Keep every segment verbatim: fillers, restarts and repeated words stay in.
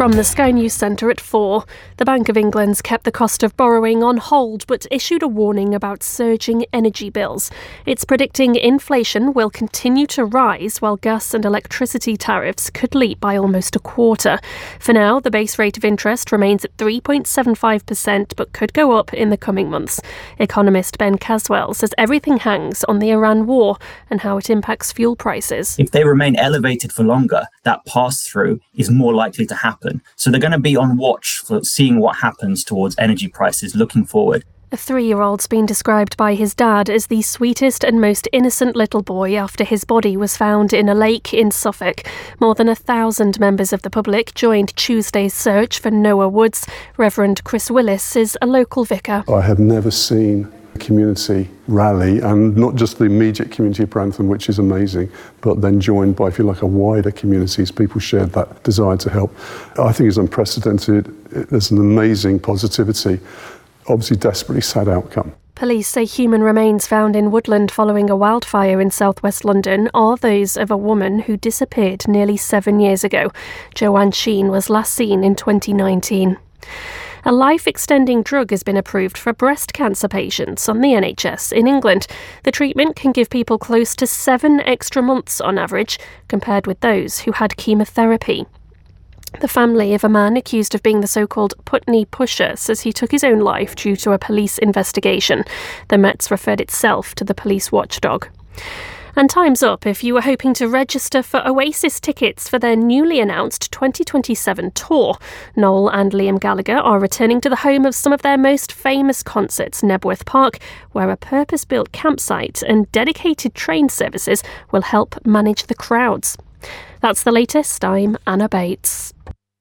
From the Sky News Centre at four, the Bank of England's kept the cost of borrowing on hold but issued a warning about surging energy bills. It's predicting inflation will continue to rise while gas and electricity tariffs could leap by almost a quarter. For now, the base rate of interest remains at three point seven five percent but could go up in the coming months. Economist Ben Caswell says everything hangs on the Iran war and how it impacts fuel prices. If they remain elevated for longer, that pass-through is more likely to happen. So they're going to be on watch for seeing what happens towards energy prices looking forward. A three-year-old's been described by his dad as the sweetest and most innocent little boy after his body was found in a lake in Suffolk. More than a thousand members of the public joined Tuesday's search for Noah Woods. Reverend Chris Willis is a local vicar. I have never seen a community rally, and not just the immediate community of Brantham, which is amazing, but then joined by, if you like, a wider community as people shared that desire to help. I think it's unprecedented. There's an amazing positivity. Obviously desperately sad outcome. Police say human remains found in woodland following a wildfire in southwest London are those of a woman who disappeared nearly seven years ago. Joanne Sheen was last seen in twenty nineteen. A life-extending drug has been approved for breast cancer patients on the N H S in England. The treatment can give people close to seven extra months on average, compared with those who had chemotherapy. The family of a man accused of being the so-called Putney Pusher says he took his own life due to a police investigation. The Met's referred itself to the police watchdog. And time's up if you were hoping to register for Oasis tickets for their newly announced twenty twenty-seven tour. Noel and Liam Gallagher are returning to the home of some of their most famous concerts, Nebworth Park, where a purpose-built campsite and dedicated train services will help manage the crowds. That's the latest. I'm Anna Bates.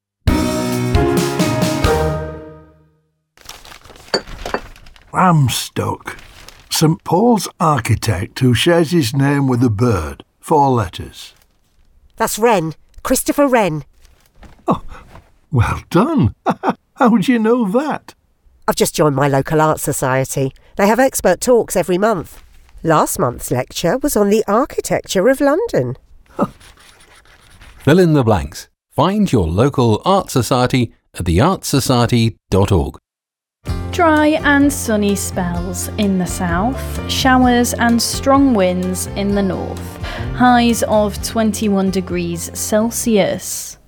I'm stuck. St Paul's architect who shares his name with a bird. Four letters. That's Wren. Christopher Wren. Oh, well done. How do you know that? I've just joined my local art society. They have expert talks every month. Last month's lecture was on the architecture of London. Fill in the blanks. Find your local art society at the art society dot org. Dry and sunny spells in the south, showers and strong winds in the north. Highs of twenty-one degrees Celsius.